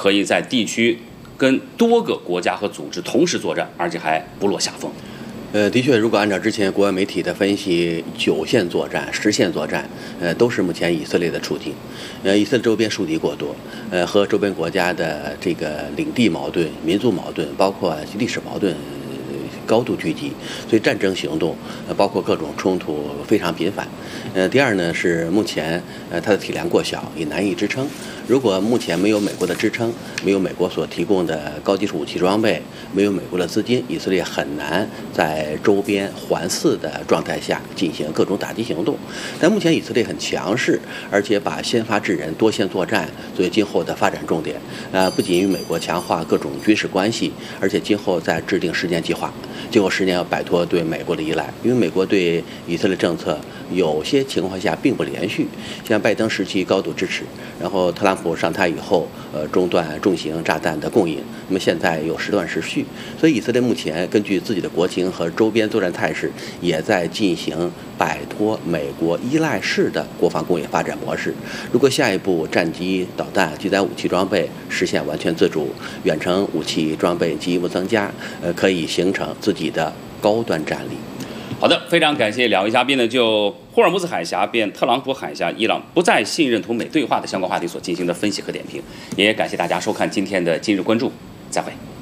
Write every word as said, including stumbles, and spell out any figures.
可以在地区跟多个国家和组织同时作战，而且还不落下风。 呃，的确，如果按照之前国外媒体的分析，九线作战、十线作战，呃，都是目前以色列的处境。呃，以色列周边树敌过多，呃，和周边国家的这个领地矛盾、民族矛盾，包括历史矛盾。高度聚集，所以战争行动，呃，包括各种冲突非常频繁。呃，第二呢是目前，呃，它的体量过小，也难以支撑。如果目前没有美国的支撑，没有美国所提供的高技术武器装备，没有美国的资金，以色列很难在周边环伺的状态下进行各种打击行动。但目前以色列很强势，而且把先发制人、多线作战作为今后的发展重点。呃，不仅与美国强化各种军事关系，而且今后在制定实践计划。今后十年要摆脱对美国的依赖，因为美国对以色列政策有些情况下并不连续，像拜登时期高度支持，然后特朗普上台以后，呃，中断重型炸弹的供应，那么现在又时断时续，所以以色列目前根据自己的国情和周边作战态势，也在进行摆脱美国依赖式的国防工业发展模式。如果下一步战机、导弹、机载武器装备实现完全自主，远程武器装备进一步增加，呃，可以形成自己的高端战力。 好的，非常感谢两位嘉宾呢，就霍尔木兹海峡变特朗普海峡，伊朗不再信任同美对话的相关话题所进行的分析和点评，也感谢大家收看今天的今日关注，再会。